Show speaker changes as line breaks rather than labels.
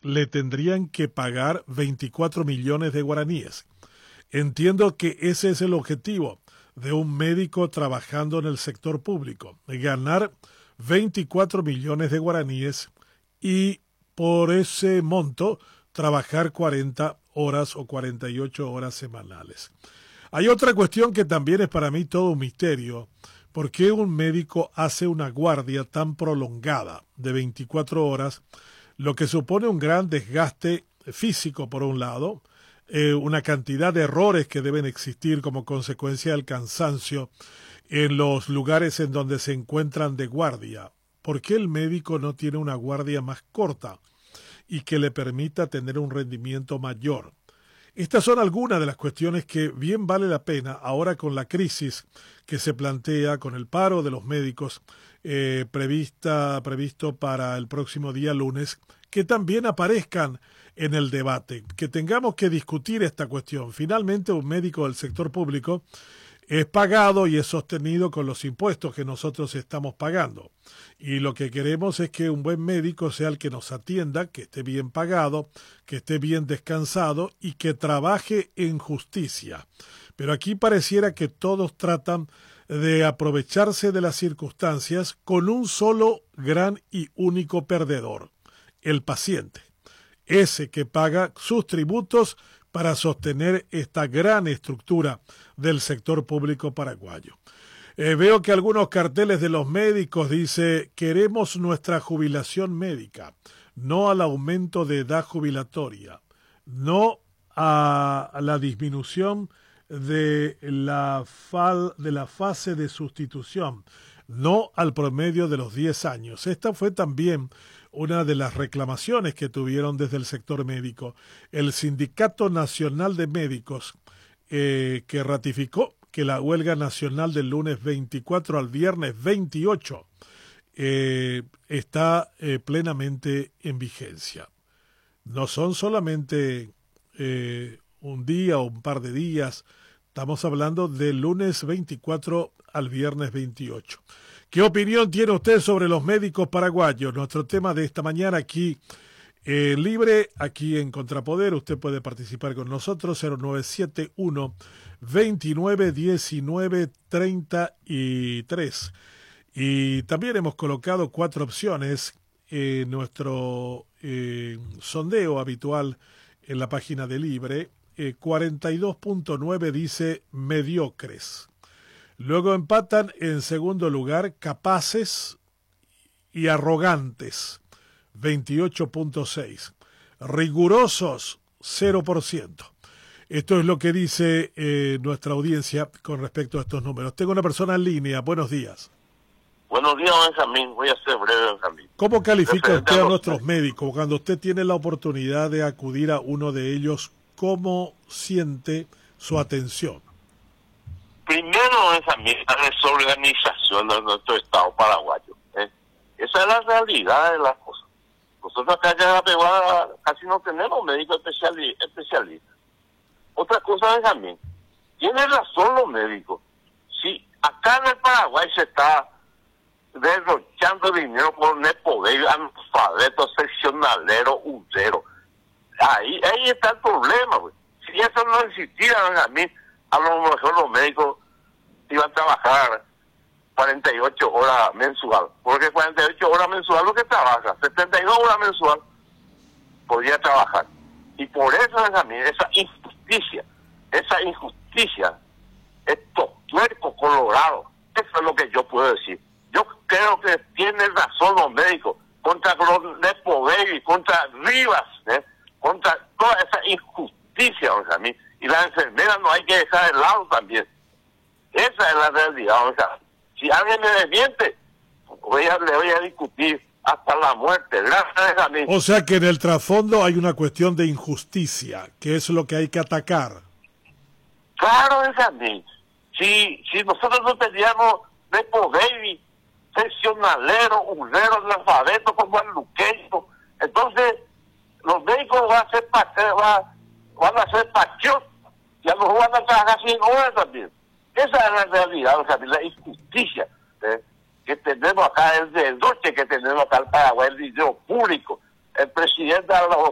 le tendrían que pagar 24 millones de guaraníes. Entiendo que ese es el objetivo de un médico trabajando en el sector público, ganar 24 millones de guaraníes y por ese monto trabajar 40 horas o 48 horas semanales. Hay otra cuestión que también es para mí todo un misterio. ¿Por qué un médico hace una guardia tan prolongada de 24 horas, lo que supone un gran desgaste físico por un lado, una cantidad de errores que deben existir como consecuencia del cansancio en los lugares en donde se encuentran de guardia? ¿Por qué el médico no tiene una guardia más corta y que le permita tener un rendimiento mayor? Estas son algunas de las cuestiones que bien vale la pena ahora con la crisis que se plantea, con el paro de los médicos previsto para el próximo día lunes, que también aparezcan en el debate, que tengamos que discutir esta cuestión. Finalmente, un médico del sector público es pagado y es sostenido con los impuestos que nosotros estamos pagando. Y lo que queremos es que un buen médico sea el que nos atienda, que esté bien pagado, que esté bien descansado y que trabaje en justicia. Pero aquí pareciera que todos tratan de aprovecharse de las circunstancias con un solo gran y único perdedor, el paciente, ese que paga sus tributos para sostener esta gran estructura del sector público paraguayo. Veo que algunos carteles de los médicos dice: queremos nuestra jubilación médica, no al aumento de edad jubilatoria, no a la disminución de la fase de sustitución, no al promedio de los 10 años. Esta fue también una de las reclamaciones que tuvieron desde el sector médico. El Sindicato Nacional de Médicos, que ratificó que la huelga nacional del lunes 24 al viernes 28 está plenamente en vigencia. No son solamente un día o un par de días, estamos hablando del lunes 24 al viernes 28. ¿Qué opinión tiene usted sobre los médicos paraguayos? Nuestro tema de esta mañana aquí libre, aquí en Contrapoder. Usted puede participar con nosotros, 0971 29 19 33. Y también hemos colocado 4 opciones en nuestro sondeo habitual en la página de Libre. 42.9 dice mediocres. Luego empatan en segundo lugar capaces y arrogantes, 28.6. Rigurosos, 0%. Esto es lo que dice nuestra audiencia con respecto a estos números. Tengo una persona en línea. Buenos días.
Buenos días, Benjamín. Voy a ser breve, Benjamín.
¿Cómo califica usted a nuestros médicos cuando usted tiene la oportunidad de acudir a uno de ellos? ¿Cómo siente su atención?
Primero, Benjamín, la desorganización de nuestro Estado paraguayo. Esa es la realidad de las cosas. Nosotros acá en la Peguada casi no tenemos médicos especialistas. Otra cosa, Benjamín, tiene razón los médicos. Si acá en el Paraguay se está derrochando dinero por nepoder, analfabeto, seccionalero, ullero, ahí está el problema, güey. Si eso no existiera, Benjamín, a lo mejor los médicos iban a trabajar 48 horas mensual, porque 48 horas mensual lo que trabaja, 72 horas mensual podría trabajar. Y por eso, Benjamín, esa injusticia, estos tuercos colorados, eso es lo que yo puedo decir. Yo creo que tienen razón los médicos contra los Nepoder y contra Rivas, contra toda esa injusticia, Benjamín. Y las enfermeras no hay que dejar de lado también. Esa es la realidad, Benjamín. Si alguien me desmiente, le voy a discutir hasta la muerte. Gracias, Benjamín.
O sea que en el trasfondo hay una cuestión de injusticia, que es lo que hay que atacar.
Claro, Benjamín. Si nosotros no teníamos Nepoder, seccionalero, urrero, analfabeto como el luqueño, entonces los médicos van a ser patrios y a lo mejor van a trabajar 100 horas también. Esa es la realidad, Benjamín, la injusticia que tenemos acá, el derroche que tenemos acá en Paraguay, el dinero público. El presidente